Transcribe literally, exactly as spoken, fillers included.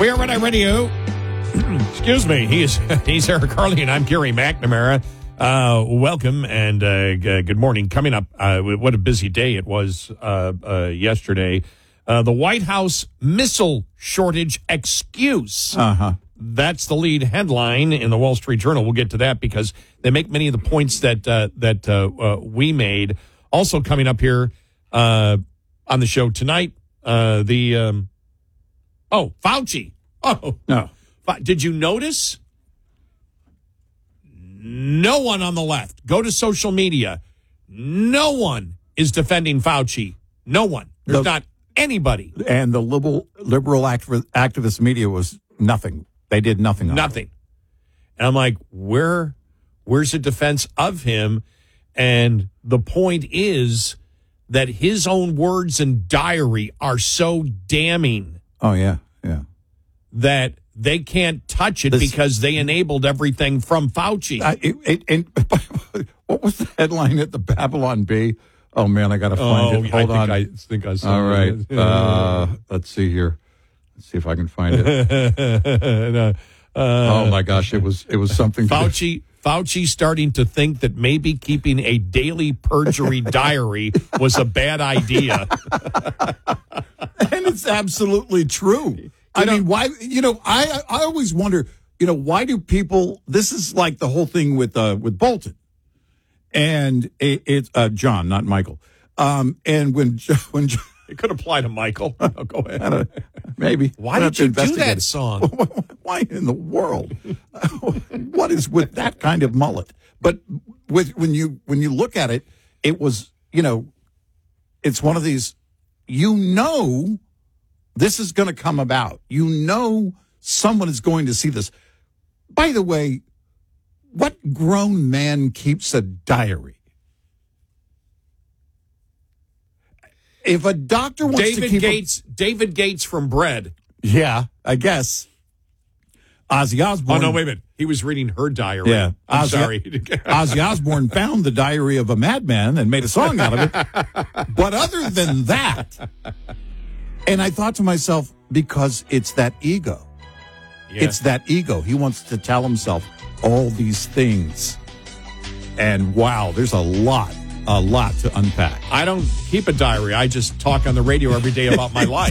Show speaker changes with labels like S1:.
S1: We are Red Eye Radio. Excuse me. He's he's Eric Harley, and I'm Gary McNamara. Uh, welcome and uh, g- good morning. Coming up, uh, what a busy day it was uh, uh, yesterday. Uh, the White House missile shortage excuse.
S2: Uh-huh.
S1: That's the lead headline in the Wall Street Journal. We'll get to that because they make many of the points that uh, that uh, uh, we made. Also coming up here uh, on the show tonight, uh, the um, oh Fauci. Oh
S2: No.
S1: Did you notice? No one on the left. Go to social media. No one is defending Fauci. No one. There's
S2: The-
S1: not anybody.
S2: And the liberal liberal activ- activist media was nothing. They did nothing. on it.
S1: Nothing. And I'm like, where, where's the defense of him? And the point is that his own words and diary are so damning
S2: Oh, yeah, yeah.
S1: that they can't touch it
S2: This-
S1: because they enabled everything from Fauci.
S2: I, it, it, and what was the headline at the Babylon Bee? Oh, man, I got to find
S1: oh,
S2: it. Hold
S1: I
S2: on.
S1: think I think I saw
S2: All right.
S1: it.
S2: Uh, let's see here. Let's see if I can find it.
S1: No, uh,
S2: Oh, my gosh. It was it was something. to-
S1: Fauci, Fauci starting to think that maybe keeping a daily perjury diary was a bad idea.
S2: And it's absolutely true. I mean, why, you know, I, I always wonder, you know, why do people, this is like the whole thing with, uh, with Bolton and it, it's, uh, John, not Michael. Um, and when, when,
S1: It could apply to Michael. Oh, go ahead.
S2: I don't, maybe.
S1: Why
S2: I'd have
S1: did
S2: to
S1: you do
S2: investigate
S1: that
S2: it.
S1: song?
S2: Why in the world? What is with that kind of mullet? But with, when you, when you look at it, it was, you know, it's one of these, you know, this is going to come about. You know someone is going to see this. By the way, what grown man keeps a diary? If a doctor wants
S1: David
S2: to keep
S1: Gates, David Gates from Bread.
S2: a, yeah, I guess. Ozzy Osbourne.
S1: Oh, no, wait a minute. He was reading her diary.
S2: Yeah.
S1: I'm
S2: Ozzy,
S1: sorry.
S2: Ozzy Osbourne found the diary of a madman and made a song out of it. But other than that, and I thought to myself, because it's that ego.
S1: Yeah.
S2: It's that ego. He wants to tell himself all these things. And wow, there's a lot, a lot to unpack.
S1: I don't keep a diary. I just talk on the radio every day about my life.